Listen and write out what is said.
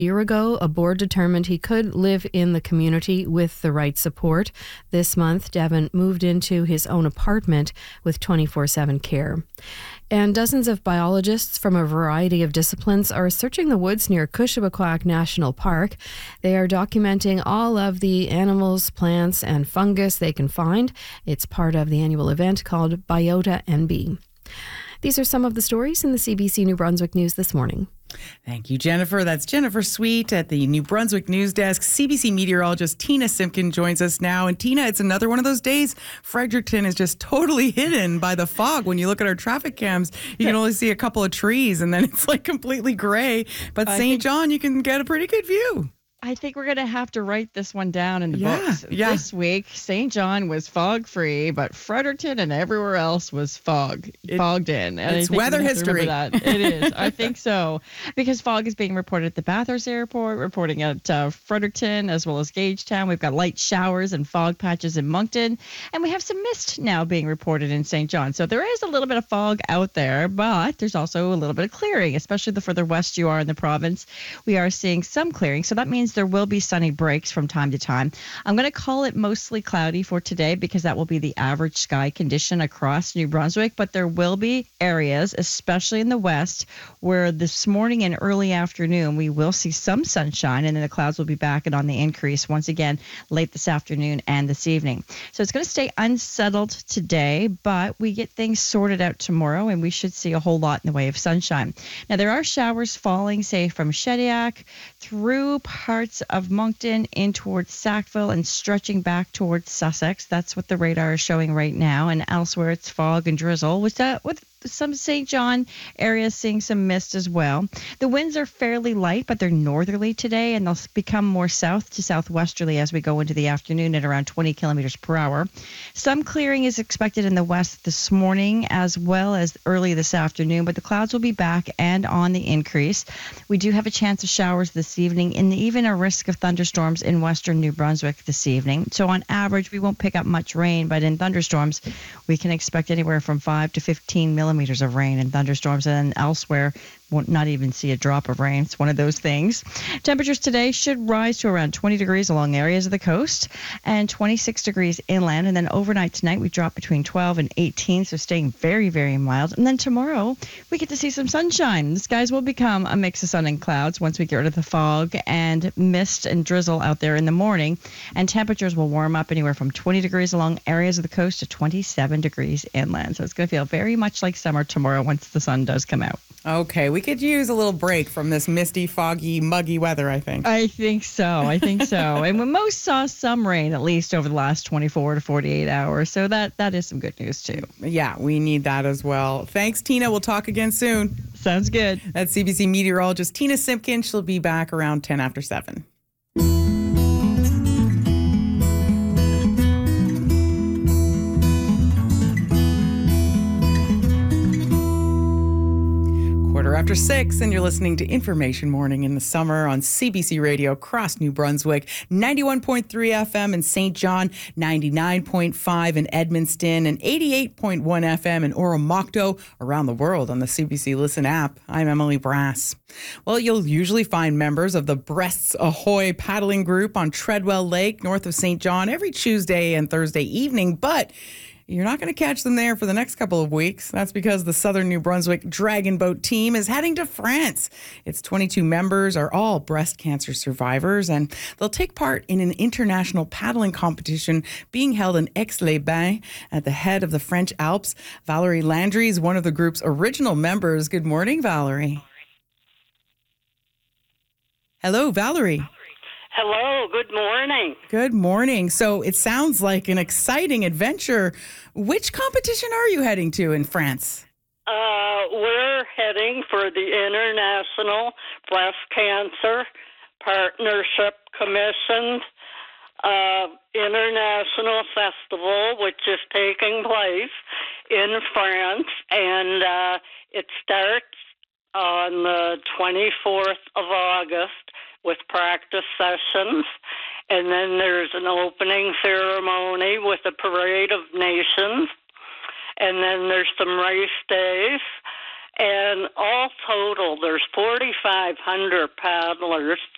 year ago, a board determined he could live in the community with the right support. This month, Devon moved into his own apartment with 24/7 care. And dozens of biologists from a variety of disciplines are searching the woods near Kushabaquack National Park. They are documenting all of the animals, plants, and fungus they can find. It's part of the annual event called Biota NB. These are some of the stories in the CBC New Brunswick News this morning. Thank you, Jennifer. That's Jennifer Sweet at the New Brunswick News Desk. CBC meteorologist Tina Simpkin joins us now. And Tina, it's another one of those days. Fredericton is just totally hidden by the fog. When you look at our traffic cams, you can only see a couple of trees and then it's like completely gray. But St. John, you can get a pretty good view. I think we're going to have to write this one down in the books. This week, St. John was fog-free, but Fredericton and everywhere else was fogged in. And it's weather history. That. It is. I think so. Because fog is being reported at the Bathurst Airport, reporting at Fredericton, as well as Gagetown. We've got light showers and fog patches in Moncton. And we have some mist now being reported in St. John. So there is a little bit of fog out there, but there's also a little bit of clearing, especially the further west you are in the province. We are seeing some clearing. So that means there will be sunny breaks from time to time. I'm going to call it mostly cloudy for today because that will be the average sky condition across New Brunswick, but there will be areas, especially in the west, where this morning and early afternoon we will see some sunshine, and then the clouds will be back and on the increase once again late this afternoon and this evening. So it's going to stay unsettled today, but we get things sorted out tomorrow and we should see a whole lot in the way of sunshine. Now there are showers falling, say from Shediac through parts of Moncton in towards Sackville and stretching back towards Sussex. That's what the radar is showing right now. And elsewhere it's fog and drizzle with some St. John areas seeing some mist as well. The winds are fairly light, but they're northerly today, and they'll become more south to southwesterly as we go into the afternoon at around 20 kilometers per hour. Some clearing is expected in the west this morning as well as early this afternoon, but the clouds will be back and on the increase. We do have a chance of showers this evening and even a risk of thunderstorms in western New Brunswick this evening. So on average, we won't pick up much rain, but in thunderstorms, we can expect anywhere from 5 to 15 millimeters of rain and thunderstorms, and then elsewhere won't not even see a drop of rain. It's one of those things. Temperatures today should rise to around 20 degrees along areas of the coast and 26 degrees inland. And then overnight tonight, we drop between 12 and 18, so staying very, very mild. And then tomorrow, we get to see some sunshine. The skies will become a mix of sun and clouds once we get rid of the fog and mist and drizzle out there in the morning. And temperatures will warm up anywhere from 20 degrees along areas of the coast to 27 degrees inland. So it's going to feel very much like summer tomorrow once the sun does come out. Okay, we could use a little break from this misty, foggy, muggy weather, I think. I think so. And we most saw some rain, at least over the last 24 to 48 hours. So that is some good news, too. Yeah, we need that as well. Thanks, Tina. We'll talk again soon. Sounds good. That's CBC meteorologist Tina Simpkin. She'll be back around 10 after 7. After 6, and you're listening to Information Morning in the Summer on CBC Radio across New Brunswick, 91.3 FM in St. John, 99.5 in Edmundston, and 88.1 FM in Oromocto, around the world on the CBC Listen app. I'm Emily Brass. Well, you'll usually find members of the Breasts Ahoy paddling group on Treadwell Lake, north of St. John, every Tuesday and Thursday evening, but you're not going to catch them there for the next couple of weeks. That's because the Southern New Brunswick Dragon Boat team is heading to France. Its 22 members are all breast cancer survivors, and they'll take part in an international paddling competition being held in Aix-les-Bains at the head of the French Alps. Valerie Landry is one of the group's original members. Good morning, Valerie. Hello, Valerie. Hello, good morning. Good morning. So it sounds like an exciting adventure. Which competition are you heading to in France? We're heading for the International Breast Cancer Partnership Commission's International Festival, which is taking place in France, and it starts on the 24th of August with practice sessions, and then there's an opening ceremony with a parade of nations, and then there's some race days, and all total there's 4,500 paddlers